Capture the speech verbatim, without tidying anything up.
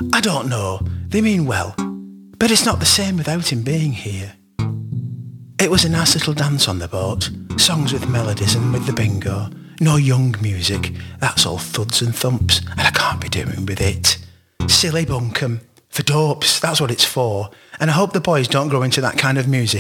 I don't know, they mean well, but it's not the same without him being here. It was a nice little dance on the boat, songs with melodies and with the bingo. No young music, that's all thuds and thumps, and I can't be doing with it. Silly bunkum. For dopes, that's what it's for. And I hope the boys don't grow into that kind of music.